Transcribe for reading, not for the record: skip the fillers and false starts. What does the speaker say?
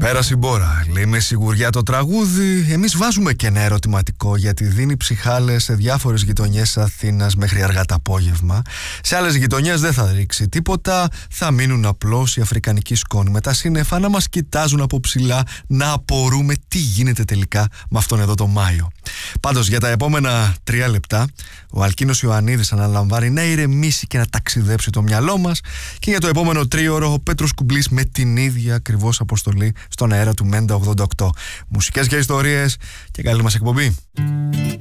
Πέρασε η μπόρα, λέει με σιγουριά το τραγούδι. Εμείς βάζουμε και ένα ερωτηματικό, γιατί δίνει ψυχάλες σε διάφορες γειτονιές της Αθήνας μέχρι αργά το απόγευμα. Σε άλλες γειτονιές δεν θα ρίξει τίποτα, θα μείνουν απλώς οι αφρικανικοί σκόνοι με τα σύννεφα να μας κοιτάζουν από ψηλά, να απορούμε τι γίνεται τελικά με αυτόν εδώ το Μάιο. Πάντως για τα επόμενα 3 λεπτά ο Αλκίνος Ιωαννίδης αναλαμβάνει να ηρεμήσει και να ταξιδέψει το μυαλό μας, και για το επόμενο τρίωρο ο Πέτρος Κουμπλής με την ίδια ακριβώς αποστολή στον αέρα του Μέντα 88. Μουσικές και ιστορίες, και καλή μας εκπομπή.